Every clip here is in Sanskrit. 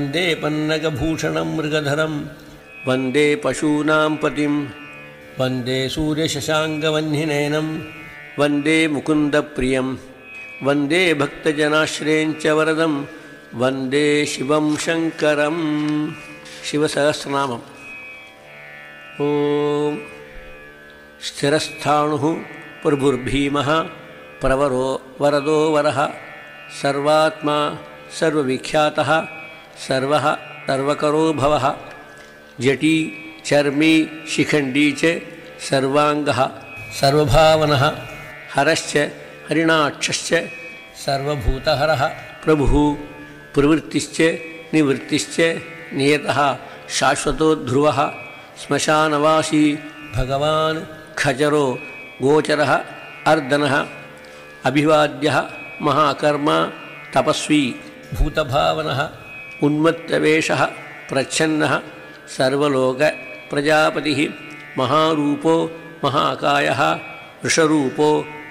वन्दे पन्नगभूषणं मृगधरं वन्दे पशूनां पतिं वन्दे सूर्यशशाङ्कवह्निनयनं वन्दे मुकुन्दप्रियं वन्दे भक्तजनाश्रयञ्च वरदं वन्दे शिवं शङ्करं। शिवसहस्रनामम्। ॐ स्थिरस्थाणुः प्रभुर्भीमः प्रवरो वरदो वरः सर्वात्मा सर्वविख्यातः सर्वः सर्वकरो भवः जटी चर्मी शिखण्डी च सर्वाङ्गः सर्वभावनः हरश्च हरिणाक्षश्च सर्वभूतहरः प्रभुः प्रवृत्तिश्च निवृत्तिश्च नियतः शाश्वतो ध्रुवः श्मशानवासी भगवान् खचरो गोचरः अर्दनः अभिवाद्यः महाकर्मा तपस्वी भूतभावनः उन्मत्तवेषः प्रच्छन्नः सर्वलोक प्रजापतिः महारूपो महाकायः वृषरूपो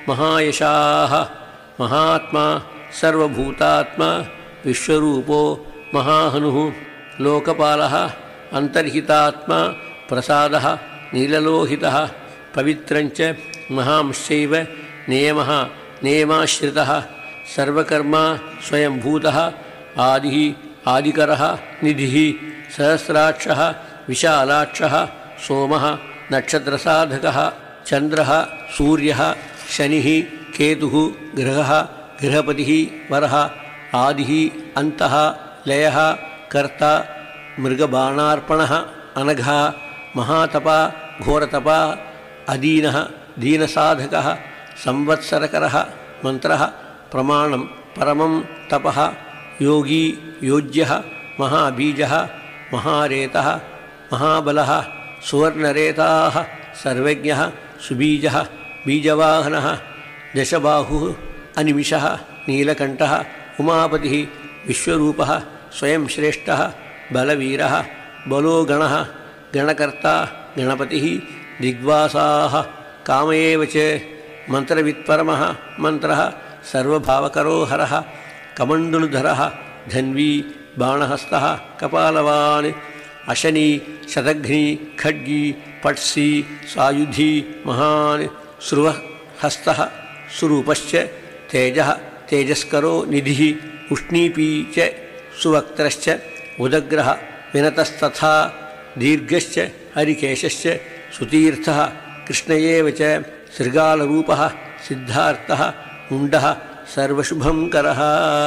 महायशाः महात्मा सर्वभूतात्मा विश्वरूपो महाहनुः लोकपालः अन्तर्हितात्मा प्रसादः नीललोहितः पवित्रञ्च महांश्चैव नियमः नियमाश्रितः सर्वकर्मा स्वयंभूतः आदिः आदिकरः निधिः सहस्राक्षः विशालाक्षः सोमः नक्षत्रसाधकः चन्द्रः सूर्यः शनिः केतुः ग्रहः गृहपतिः वरः आदिः अन्तः लयः कर्ता मृगबाणार्पणः अनघः महातपा घोरतपा अदीनः दीनसाधकः संवत्सरकरः मन्त्रः प्रमाणं परमं तपः योगी योज्यः महाबीजः महारेतः महाबलः सुवर्णरेताः सर्वज्ञः सुबीजः बीजवाहनः दशबाहुः अनिमिषः नीलकण्ठः उमापतिः विश्वरूपः स्वयं श्रेष्ठः बलवीरः बलो गणः गणकर्ता गणपतिः दिग्वासाः काम एव च मन्त्रवित्परमः मन्त्रः सर्वभावकरो हरः कमण्डलुधरः धन्वी बाणहस्तः कपालवान् अशनी शतघ्नी खड्गी पट्सी सायुधी महान् श्रुवहस्तः सुरूपश्च तेजः तेजस्करो निधिः उष्णीपी च सुवक्त्रश्च उदग्रः विनतस्तथा दीर्घश्च हरिकेशश्च सुतीर्थः कृष्ण एव च शृगालरूपः सिद्धार्थः मुण्डः सर्वशुभङ्करः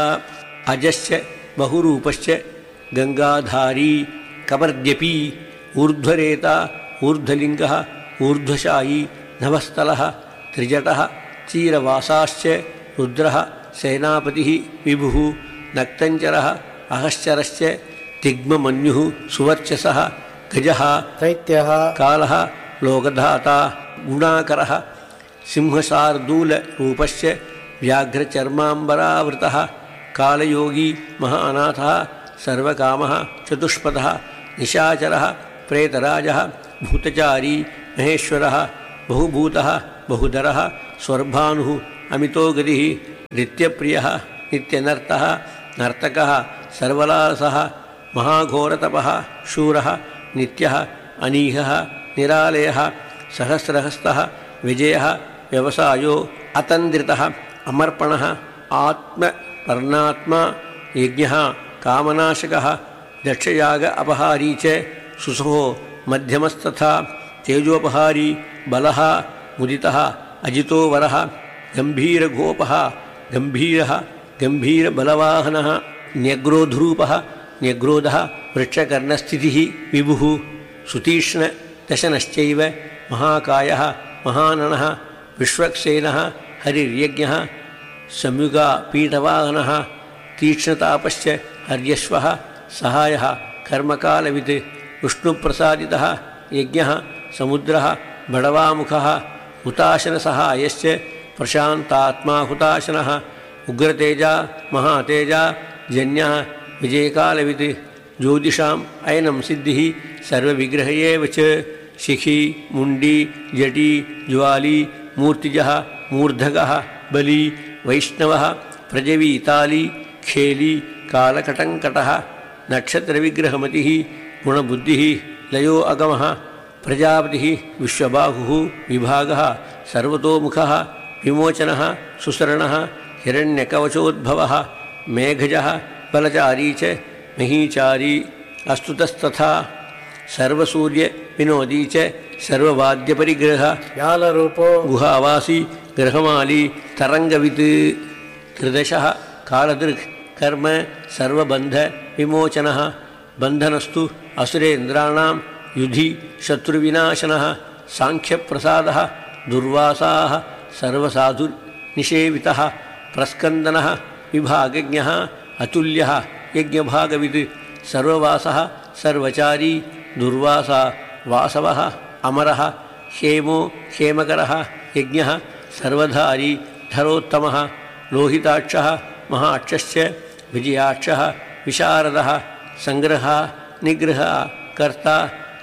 अजश्च बहुरूपश्च गङ्गाधारी कपर्द्यपी ऊर्ध्वरेता ऊर्ध्वलिङ्गः ऊर्ध्वशायी नभस्थलः त्रिजटः चीरवासाश्च रुद्रः सेनापतिः विभुः नक्तञ्चरः अहश्चरश्च तिग्ममन्युः सुवर्चसः गजः दैत्यः कालः लोकधाता गुणाकरः सिंहशार्दूलरूपश्च व्याघ्रचर्माम्बरावृतः कालयोगी महानाथः सर्वकामः चतुष्पदः निशाचरः प्रेतराजः भूतचारी महेश्वरः बहुभूतः बहुधरः स्वर्भानुः अमितो गतिः नित्यप्रियः नित्यनर्तः नर्तकः सर्वलासः महाघोरतपः शूरः नित्यः अनीहः निरालयः सहस्रहस्तः विजयः व्यवसायो अतन्द्रितः अमर्पणः आत्मपर्णात्मा यज्ञः कामनाशकः दक्षयाग अपहारी च सुसहो मध्यमस्तथा तेजोपहारी बलः मुदितः अजितो वरः गम्भीरगोपः गम्भीरः गम्भीरबलवाहनः न्यग्रोधरूपः न्यग्रोधः वृक्षकर्णस्थितिः विभुः सुतीक्ष्णदशनश्चैव महाकायः महाननः विश्वक्सेनः हरिर्यज्ञः संयुगापीठवाहनः तीक्ष्णतापश्च हर्यश्वः सहायः कर्मकालवित् विष्णुप्रसादितः यज्ञः समुद्रः बडवामुखः हुताशनसहायश्च प्रशान्तात्मा हुताशनः उग्रतेजा महातेजा जन्यः विजयकालवित् ज्योतिषाम् अयनं सिद्धिः सर्वविग्रह एव च शिखी मुण्डी जटी ज्वाली मूर्तिजः मूर्धगः बली वैष्णवः प्रजवी ताली खेली कालकटङ्कटः नक्षत्रविग्रहमतिः गुणबुद्धिः लयो अगमः प्रजापतिः विश्वबाहुः विभागः सर्वतोमुखः विमोचनः सुसरणः हिरण्यकवचोद्भवः मेघजः बलचारी च महीचारी अस्तुतस्तथा सर्वसूर्यविनोदी च सर्ववाद्यपरिग्रहः ज्ञानरूपो गुहावासी ग्रहमाली तरङ्गवित् त्रिदशः कालदृक् कर्म सर्वबन्ध विमोचनः बन्धनस्तु असुरेन्द्राणां युधि शत्रुविनाशनः सांख्यप्रसादः दुर्वासाः सर्वसाधुनिषेवितः प्रस्कन्दनः विभागज्ञः अतुल्यः यज्ञभागविद् सर्ववासः सर्वचारी दुर्वासा वासवः अमरः हेमो हेमकरः यज्ञः सर्वधारी धरोत्तमः लोहिताक्षः महाक्षश्च विजयाक्षः विशारदः संग्रहः निग्रहः कर्ता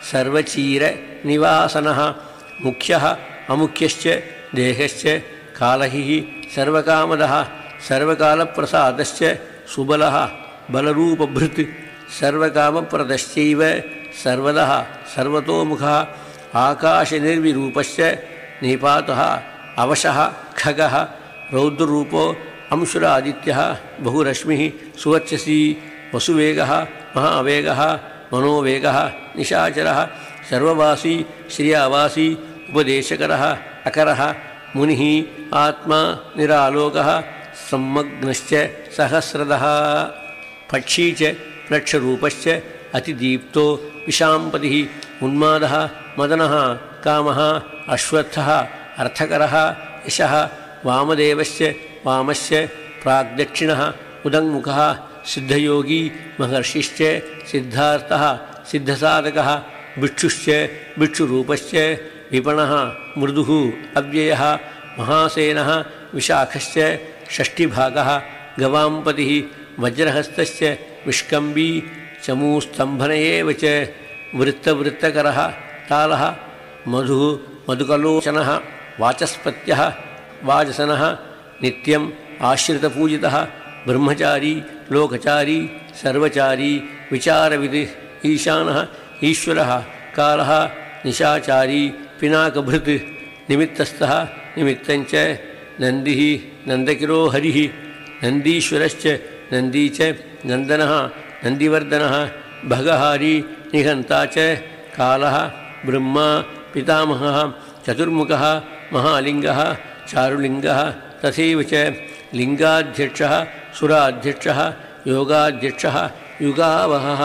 सर्वचीरनिवासनः मुख्यः अमुख्यश्च देहश्च कालहिः सर्वकामदः सर्वकालप्रसादश्च सुबलः बलरूपभृत् सर्वकामप्रदश्चैव सर्वदः सर्वतोमुखः आकाशनिर्विरूपश्च निपातः अवशः खगः रौद्ररूपो अंशुरादित्यः बहुरश्मिः सुवर्चसी वसुवेगः महावेगः मनोवेगः निशाचरः सर्ववासी श्रियावासी उपदेशकरः अकरः मुनिः आत्मा निरालोकः सम्मग्नश्च सहस्रदः पक्षी च प्लक्षरूपश्च अतिदीप्तो विशाम्पतिः उन्मादः मदनः कामः अश्वत्थः अर्थकरः यशः वामदेवश्च वामश्च प्राग्दक्षिणः उदङ्मुखः सिद्धयोगी महर्षिश्च सिद्धार्थः सिद्धसाधकः भिक्षुश्च भिक्षुरूपश्च विपणः मृदुः अव्ययः महासेनः विशाखश्च षष्ठिभागः गवाम्पतिः वज्रहस्तश्च विष्कम्बी चमूस्तम्भन एव च वृत्तवृत्तकरः तालः मधुः मधुकलोचनः वाचस्पत्यः वाजसनः नित्यम् आश्रितपूजितः ब्रह्मचारी लोकचारी सर्वचारी विचारविद् ईशानः ईश्वरः कालः निशाचारी पिनाकभृत् निमित्तस्थः निमित्तञ्च नन्दिः नन्दकिरो हरिः नन्दीश्वरश्च नन्दी च नन्दनः नन्दिवर्धनः भगहारी निहन्ता च कालः ब्रह्मा पितामहः चतुर्मुखः महालिङ्गः चारुलिङ्गः तथैव च लिङ्गाध्यक्षः सुराध्यक्षः योगाध्यक्षः युगावहः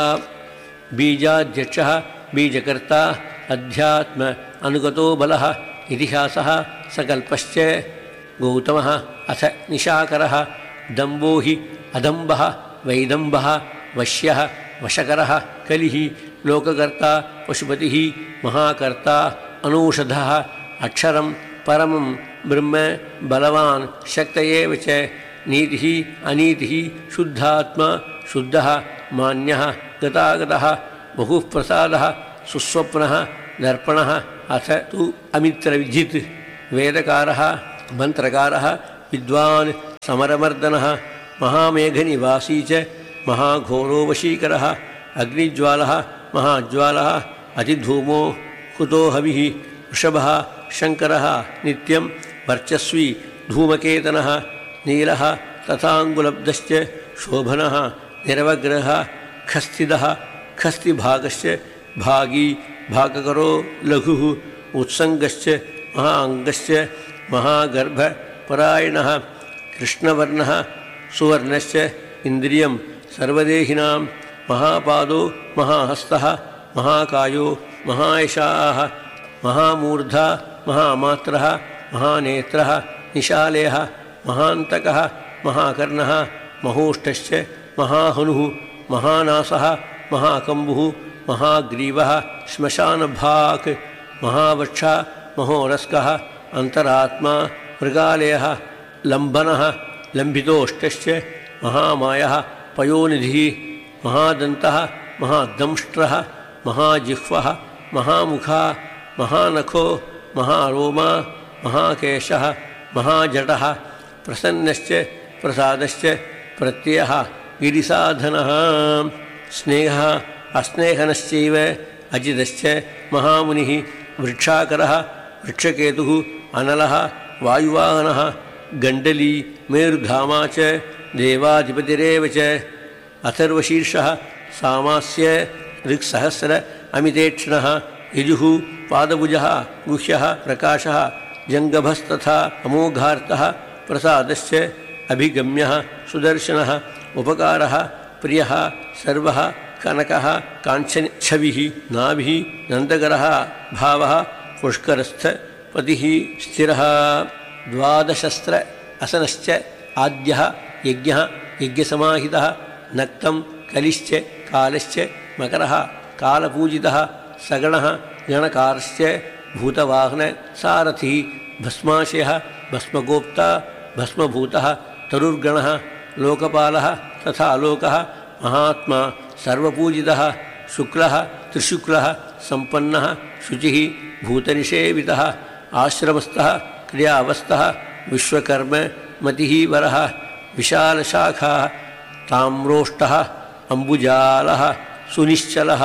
बीजाध्यक्षः बीजकर्ता अध्यात्म अनुगतो बलः इतिहासः सकल्पश्च गौतमः अथ निशाकरः दम्भो हि अदम्भः वैदम्भः वश्यः वशकरः कलिः लोककर्ता पशुपतिः महाकर्ता अनौषधः अक्षरं परमं ब्रह्म बलवान् शक्त एव च नीतिः अनीतिः शुद्धात्मा शुद्धः मान्यः गतागतः बहुः प्रसादः सुस्वप्नः दर्पणः अथ तु अमित्रविजित् वेदकारः मन्त्रकारः विद्वान् समरमर्दनः महामेघनिवासी च महाघोरो वशीकरः अग्निज्वालः महाज्वालः अतिधूमो कुतो हविः वृषभः शङ्करः नित्यं वर्चस्वी धूमकेतनः नीलः तथाङ्गुलब्धश्च शोभनः निरवग्रहः खस्तिदः खस्तिभागश्च भागी भागकरो लघुः उत्सङ्गश्च महाअङ्गश्च महागर्भपरायणः कृष्णवर्णः सुवर्णश्च इन्द्रियं सर्वदेहिनां महापादो महाहस्तः महाकायो महायशाः महामूर्धा महामात्रः महानेत्रः निशालेयः महान्तकः महाकर्णः महोष्ठश्च महाहनुः महानासः महाकम्बुः महाग्रीवः श्मशानभाक् महावक्षा महोरस्कः अन्तरात्मा मृगालयः लम्बनः लम्बितोष्टश्च महामायः पयोनिधिः महादन्तः महादंष्ट्रः महाजिह्वः महामुखः महानखो महारोमा महाकेशः महाजटः प्रसन्नश्च प्रसादश्च प्रत्ययः गिरिसाधनः स्नेहः अस्नेहनश्चैव अजितश्च महामुनिः वृक्षाकरः वृक्षकेतुः अनलः वायुवाहनः गण्डली मेरुधामा च देवाधिपतिरेव च अथर्वशीर्षः सामास्य ऋक्सहस्र अमितेक्षणः यजुः पादभुजः गुह्यः प्रकाशः जङ्गभस्तथा अमोघार्तः प्रसादश्च अभिगम्यः सुदर्शनः उपकारः प्रियः सर्वः कनकः काञ्चनच्छविः नाभिः नन्दकरः भावः पुष्करस्थ पतिः स्थिरः द्वादशस्त्र असनश्च आद्यः यज्ञः यज्ञसमाहितः नक्तं कलिश्च कालश्च मकरः कालपूजितः सगणः गणकारश्च भूतवाहन सारथिः भस्माशयः भस्मगोप्ता भस्मभूतः तरुर्गणः लोकपालः तथा लोकः महात्मा सर्वपूजितः शुक्लः त्रिशुक्लः सम्पन्नः शुचिः भूतनिषेवितः आश्रमस्थः क्रियावस्थः विश्वकर्म मतिः वरः विशालशाखः ताम्रोष्टः अम्बुजालः सुनिश्चलः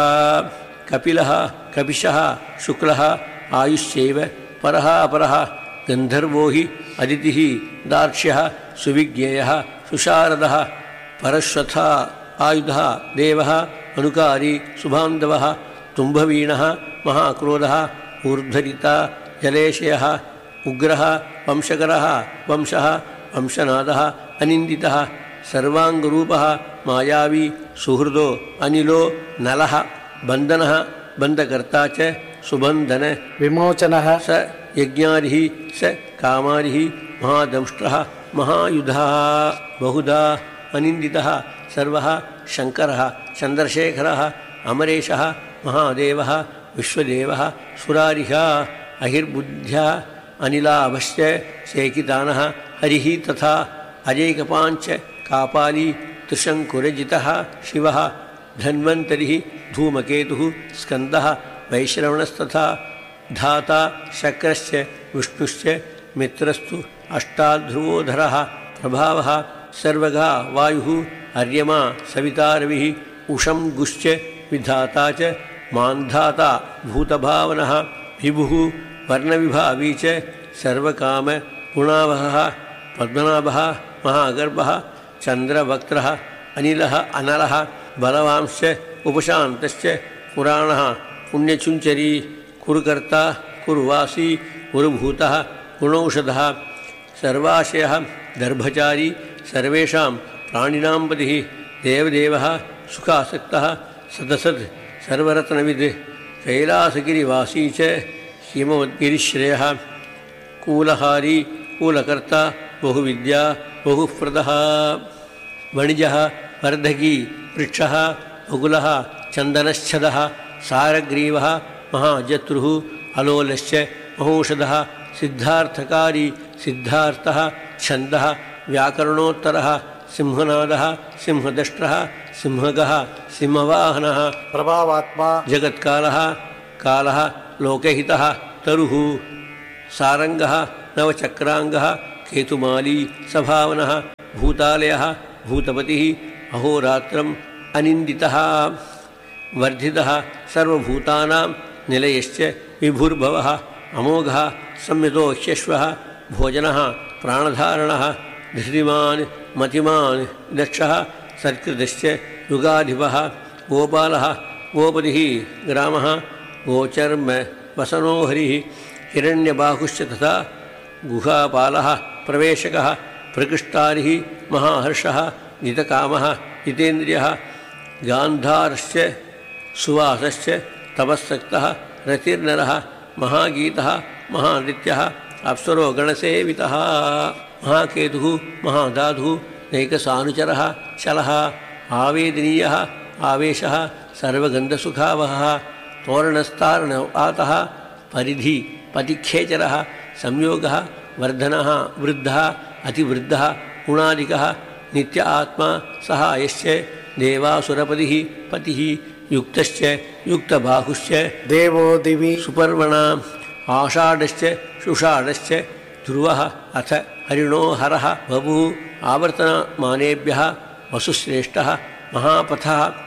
कपिलः कपिशः शुक्लः आयुश्चैव परः अपरः गन्धर्वो हि अदितिः दार्क्ष्यः सुविज्ञेयः सुशारदः परश्वथा आयुधः देवः अनुकारी सुबान्धवः तुम्भवीणः महाक्रोधः ऊर्ध्वरिता जलेशयः उग्रः वंशकरः वंशः वंशनादः अनिन्दितः सर्वाङ्गरूपः मायावी सुहृदो अनिलो नलः बन्धनः बन्धकर्ता च सुबन्धन विमोचनः स यज्ञारिः स कामारिः महादंष्ट्रः महायुधः बहुधा अनिन्दितः सर्वः शङ्करः चन्द्रशेखरः अमरेशः महादेवः विश्वदेवः सुरारिः अहिर्बुद्ध्या अनिलाभश्च शेकितानः हरिः तथा अजैकपाञ्च कापाली त्रिशङ्कुरजितः शिवः धन्वन्तरिः धूमकेतुः स्कन्दः वैश्रवणस्तथा धाता शक्रश्च विष्णुश्च मित्रस्तु अष्टाध्रुवोधरः प्रभावः सर्वगा वायुः अर्यमा सविता रविः उषं गुश्च विधाता च मान्धाता भूतभावनः विभुः वर्णविभावी च सर्वकाम गुणावहः पद्मनाभः महागर्भः चन्द्रवक्त्रः अनिलः अनलः बलवांश्च उपशान्तश्च पुराणः पुण्यचुञ्चरी कुरुकर्ता कुरुवासी कुरुभूतः गुणौषधः सर्वाशयः दर्भचारी सर्वेषां प्राणिनां पतिः देवदेवः सुखासक्तः सदसत् सर्वरत्नविद् कैलासगिरिवासी च हिमवद्गिरिश्रेयः कूलहारी कूलकर्ता बहुविद्या बहुप्रदः वणिजः वर्धकी वृक्षः बकुलः चन्दनच्छदः सारग्रीवः महाजत्रुः अलोलश्च महौषधः सिद्धार्थकारी सिद्धार्थः छन्दः व्याकरणोत्तरः सिंहनादः सिंहदष्ट्रः सिंहगः सिंहवाहनः प्रभावात्मा जगत्कालः कालः लोकहितः तरुः सारङ्गः नवचक्राङ्गः केतुमाली सभावनः भूतालयः भूतपतिः अहोरात्रम् अनिन्दितः वर्धितः सर्वभूतानां निलयश्च विभुर्भवः अमोघः संयतो ह्यश्वः भोजनः प्राणधारणः धृतिमान् मतिमान् दक्षः सत्कृतश्च युगाधिपः गोपालः गोपतिः ग्रामः गोचर्म वसनो हरिः हिरण्यबाहुश्च तथा गुहापालः प्रवेशकः प्रकृष्टारिः महाहर्षः जितकामः जितेन्द्रियः गान्धारश्च सुवासश्च तपस्सक्तः रतिर्नरः महागीतः महानृत्यः अप्सरो गणसेवितः महाकेतुः महाधातुः नैकसानुचरः शलः आवेदनीयः आवेशः सर्वगन्धसुखावहः तोरणस्तारणवातः परिधि पतिखेचरः संयोगः वर्धनः वृद्धः अतिवृद्धः गुणादिकः नित्य आत्मा सहायश्च देवासुरपतिः पतिः युक्तश्च युक्तबाहुश्च देवो दिवि सुपर्वणा आषाढश्च शुषाढश्च ध्रुवः अथ हरिणो हरः बभुः आवर्तनमानेभ्यः वसुश्रेष्ठः महापथः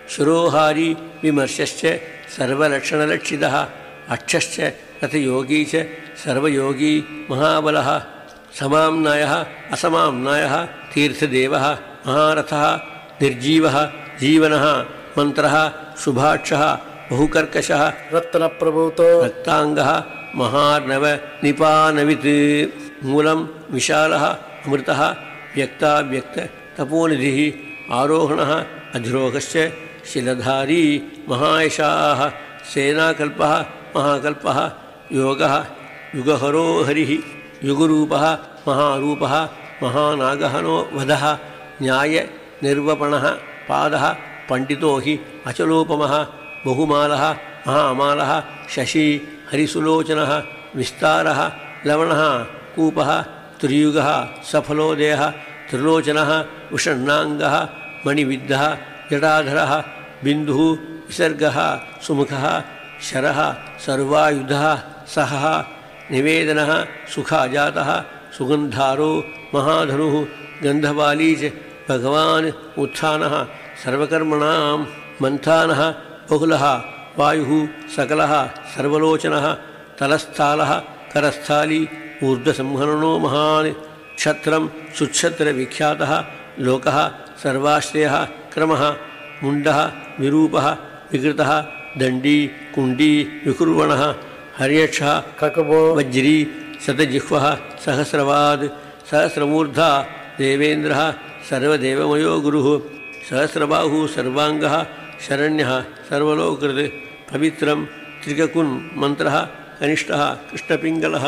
शिरोहारी विमर्शश्च सर्वलक्षणलक्षितः अक्षश्च रथयोगी च सर्वयोगी महाबलः समाम्नायः असमाम्नायः तीर्थदेवः महारथः निर्जीवः जीवनः मन्त्रः शुभाक्षः बहुकर्कशः रत्नप्रभूतो रक्ताङ्गः महार्णव निपानवित् मूलं विशालः अमृतः व्यक्ताव्यक्त तपोनिधिः आरोहणः अधिरोहश्च शिलधारी महायशाः सेनाकल्पः महाकल्पः योगः युगहरो हरिः युगरूपः महारूपः महानागहनो वधः न्यायनिर्वपणः पादः पण्डितो हि अचलोपमः बहुमालः महामालः शशी हरिसुलोचनः विस्तारः लवणः कूपः त्रियुगः सफलोदयः त्रिलोचनः विषण्णाङ्गः मणिविद्धः जटाधरः बिन्दुः विसर्गः सुमुखः शरः सर्वायुधः सहः निवेदनः सुखाजातः सुगन्धारो महाधनुः गन्धवाली च भगवान् उत्थानः सर्वकर्मणां मन्थानः बहुलः वायुः सकलः सर्वलोचनः तलस्थालः करस्थाली ऊर्ध्वसंहरणो महान् क्षत्रं सुक्षत्रविख्यातः लोकः सर्वाश्रयः क्रमः मुण्डः विरूपः विकृतः दण्डी कुण्डी विकुर्वणः हर्यक्षः ककुबो वज्री शतजिह्वः सहस्रवाद् सहस्रमूर्धा देवेन्द्रः सर्वदेवमयो गुरुः सहस्रबाहुः सर्वाङ्गः शरण्यः सर्वलोककृत् पवित्रं त्रिककुन् मन्त्रः कनिष्ठः कृष्णपिङ्गलः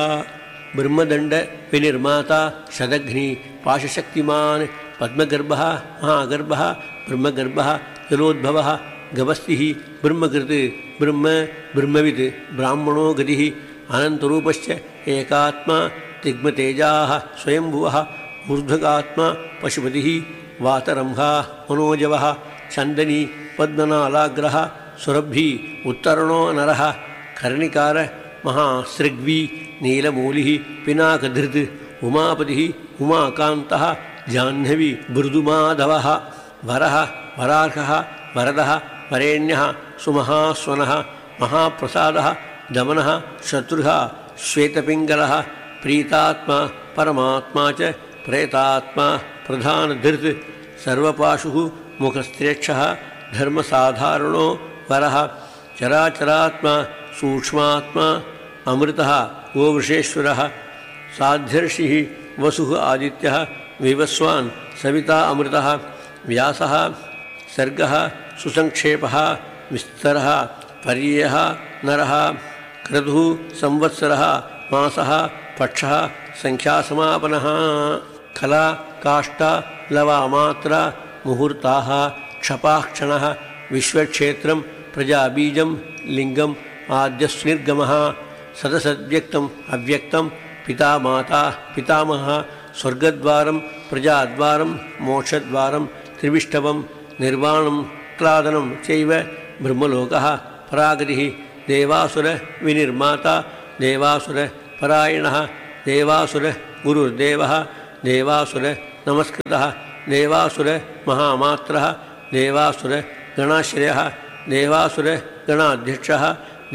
ब्रह्मदण्डविनिर्माता शतघ्नी पाशशक्तिमान् पद्मगर्भः महागर्भः ब्रह्मगर्भः जलोद्भवः गवस्तिः ब्रह्मकृत् ब्रह्म ब्रह्मवित् ब्राह्मणो गतिः अनन्तरूपश्च एकात्मा तिग्मतेजाः स्वयंभुवः ऊर्ध्वगात्मा पशुपतिः वातरंहा मनोजवः चन्दनी पद्मनालाग्रः सुरभि उत्तरणो नरः कर्णिकार महासृग्वी नीलमूलिः पिनाकधृत् उमापतिः उमाकान्तः जाह्नवी मृदुमाधवः वरः वरार्हः वरदः वरेण्यः सुमहास्वनः महाप्रसादः दमनः शत्रुः श्वेतपिङ्गलः प्रीतात्मा परमात्मा च प्रेतात्मा प्रधानधृत् सर्वपाशुः मुखस्त्रेक्षः धर्मसाधारणो वरः चराचरात्मा सूक्ष्मात्मा अमृतः गोवृषेश्वरः साध्यर्षिः वसुः आदित्यः विवस्वान् सविता अमृतः व्यासः सर्गः सुसंक्षेपः विस्तरः पर्ययः नरः क्रतुः संवत्सरः मासः पक्षः संख्यासमापनः खला काष्ठा लवामात्रा मुहूर्ताः क्षपाक्षणः विश्वक्षेत्रं प्रजाबीजं लिङ्गम् आद्यस्निर्गमः सदसद्व्यक्तम् अव्यक्तं पिता माता पितामहः स्वर्गद्वारं प्रजाद्वारं मोक्षद्वारं त्रिविष्टवं निर्वाणं क्लादनं चैव ब्रह्मलोकः परागतिः देवासुरविनिर्माता देवासुरपरायणः देवासुरगुरुर्देवः देवासुरनमस्कृतः देवासुरमहामात्रः देवासुरगणाश्रयः देवासुरगणाध्यक्षः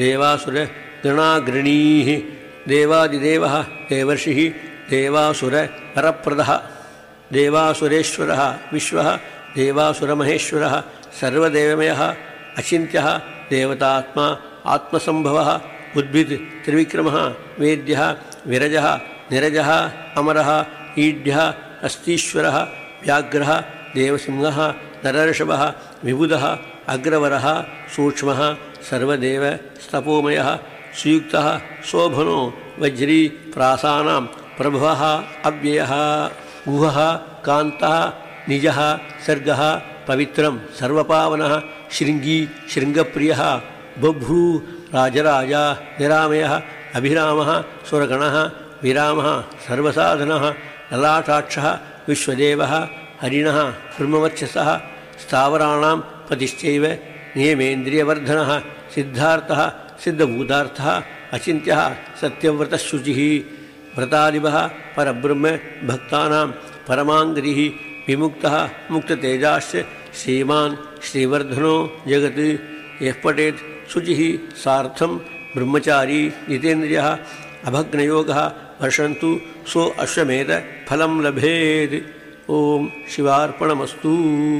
देवासुरगणाग्रणीः देवादिदेवः देवर्षिः देवासुरवरप्रदः देवासुरेश्वरः विश्वः देवासुरमहेश्वरः सर्वदेवमयः अचिन्त्यः देवतात्मा आत्मसम्भवः उद्भित् त्रिविक्रमः वेद्यः विरजः निरजः अमरः ईड्यः अस्तीश्वरः व्याघ्रः देवसिंहः नरर्षभः विबुधः अग्रवरः सूक्ष्मः सर्वदेव स्तपोमयः सुयुक्तः शोभनो वज्री प्रासानां प्रभवः अव्ययः गुहः कान्तः निजः सर्गः पवित्रं सर्वपावनः शृङ्गी शृङ्गप्रियः बभ्रू राजराजा निरामयः अभिरामः सुरगणः विरामः सर्वसाधनः ललाटाक्षः विश्वदेवः हरिणः ब्रह्मवर्चसः स्थावराणां पतिश्चैव नियमेन्द्रियवर्धनः सिद्धार्थः सिद्धभूतार्थः अचिन्त्यः सत्यव्रतशुचिः व्रतादिवः परब्रह्म भक्तानां परमाङ्गतिः विमुक्तः मुक्ततेजाश्च श्रीमान् श्रीवर्धनो जगत् यः पठेत् शुचिः सार्थं ब्रह्मचारी जितेन्द्रियः अभग्नयोगः वर्षन्तु सो अश्वमेध फलं लभेत्। ओम शिवार्पणमस्तु।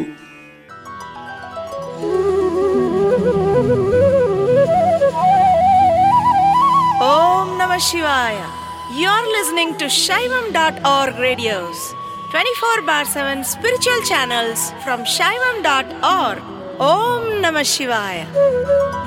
Om Namah Shivaya. You're listening to Shaivam.org radios, 24/7 spiritual channels from Shaivam.org. Om Namah Shivaya.